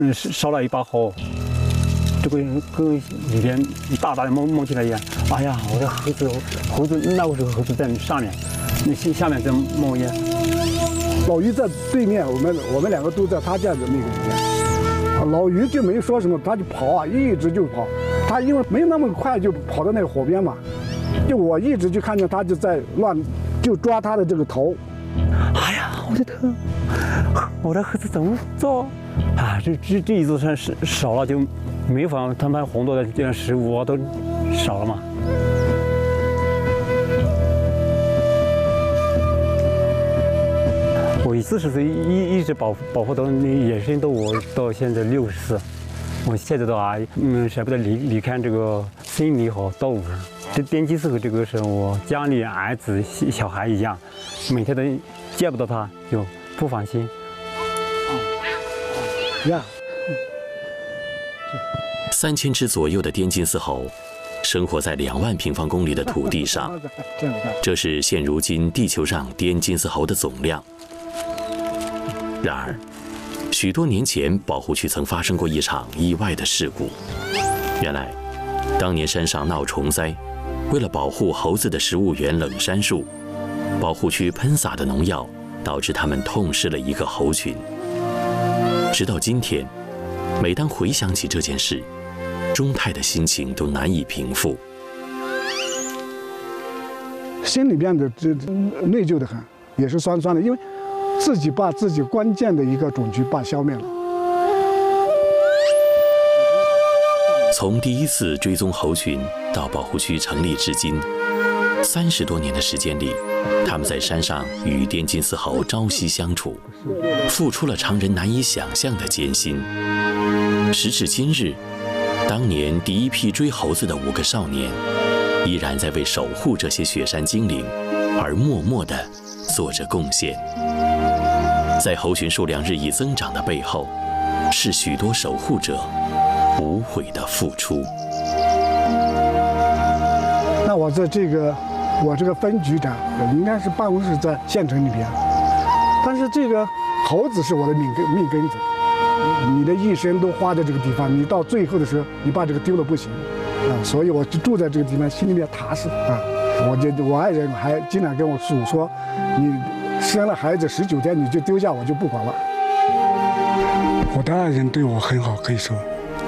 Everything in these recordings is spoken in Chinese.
烧了一把火，这个跟里边大大的冒起来一样。哎呀，我的猴子那个时候猴子在上面，那下面在冒烟。 老于在对面，我们两个都在他家的那个里面。老于就没说什么，他就跑啊，一直就跑。他因为没那么快就跑到那个火边嘛，就我一直就看见他就在就抓他的这个头。 哎呀，我的头，我的猴子怎么做啊？这一座山少了就没法，他们很多的这样食物都少了嘛。我40岁一直保护到野生动物，到现在64，我现在都舍不得离开这个森林和动物。这滇金丝猴这个是我家里儿子小孩一样，每天都见不到它就不放心。 呀 ，3000只左右的滇金丝猴，生活在2万平方公里的土地上，这是现如今地球上滇金丝猴的总量。然而，许多年前保护区曾发生过一场意外的事故。原来，当年山上闹虫灾，为了保护猴子的食物源冷杉树，保护区喷洒的农药导致它们痛失了一个猴群。直到今天，每当回想起这件事，钟泰的心情都难以平复， 心里边的内疚的很，也是酸酸的，因为自己把自己关键的一个种群消灭了。 从第一次追踪猴群到保护区成立至今，30多年的时间里，他们在山上与滇金丝猴朝夕相处，付出了常人难以想象的艰辛。时至今日，当年第一批追猴子的5个少年，依然在为守护这些雪山精灵而默默地做着贡献。在猴群数量日益增长的背后，是许多守护者无悔的付出。 那我这个分局长，应该是办公室在县城里边，但是这个猴子是我的命根子，你的一生都花在这个地方，你到最后的时候，你把这个丢了不行啊，所以我就住在这个地方，心里面踏实啊。我爱人还经常跟我说，你生了孩子19天你就丢下我就不管了。 我的爱人对我很好，可以说，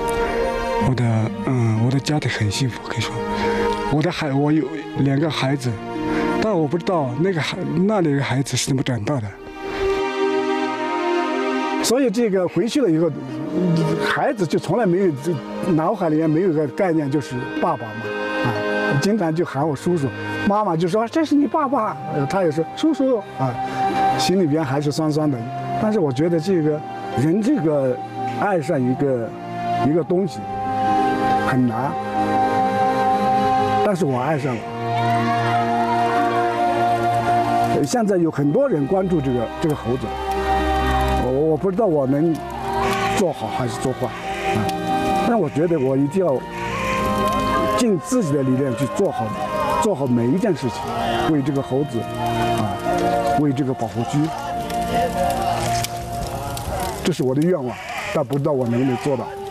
我的家庭很幸福，可以说，我有2个孩子，但我不知道那2个孩子是怎么长大的。 所以这个回去了以后，孩子就从来没有脑海里面没有一个概念，就是爸爸嘛，啊，经常就喊我叔叔，妈妈就说这是你爸爸，他也是叔叔啊，心里边还是酸酸的。但是我觉得这个人这个爱上一个东西很难，但是我爱上了。现在有很多人关注这个猴子。我不知道我能做好还是做坏啊，但我觉得我一定要尽自己的力量去做好每一件事情，为这个猴子啊，为这个保护区，这是我的愿望，但不知道我能不能做到。